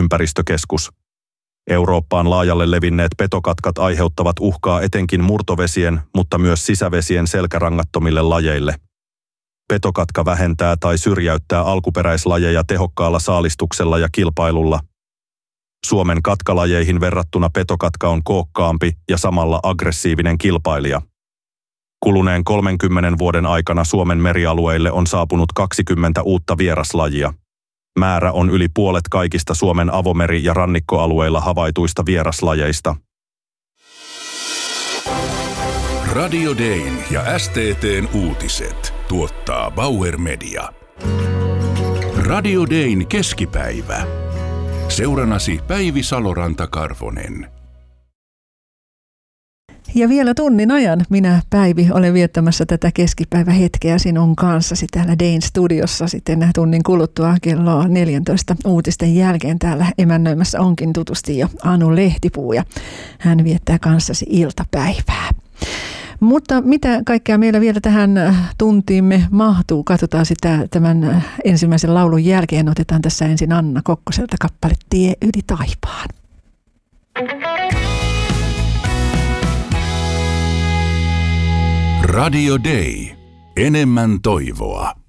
ympäristökeskus. Eurooppaan laajalle levinneet petokatkat aiheuttavat uhkaa etenkin murtovesien, mutta myös sisävesien selkärangattomille lajeille. Petokatka vähentää tai syrjäyttää alkuperäislajeja tehokkaalla saalistuksella ja kilpailulla. Suomen katkalajeihin verrattuna petokatka on kookkaampi ja samalla aggressiivinen kilpailija. Kuluneen 30 vuoden aikana Suomen merialueille on saapunut 20 uutta vieraslajia. Määrä on yli puolet kaikista Suomen avomeri- ja rannikkoalueilla havaituista vieraslajeista. Radio Dayn ja STT:n uutiset tuottaa Bauer Media. Radio Dayn keskipäivä. Seuranasi Päivi Saloranta-Karvonen. Ja vielä tunnin ajan minä, Päivi, olen viettämässä tätä keskipäivähetkeä sinun kanssasi täällä Dayn studiossa. Sitten tunnin kuluttua kello 14 uutisten jälkeen täällä emännöimässä onkin tutusti jo Anu Lehtipuu ja hän viettää kanssasi iltapäivää. Mutta mitä kaikkea meillä vielä tähän tuntiimme mahtuu? Katsotaan sitä tämän ensimmäisen laulun jälkeen. Otetaan tässä ensin Anna Kokkoselta kappale Tie yli taipaan. Radio Day. Enemmän toivoa.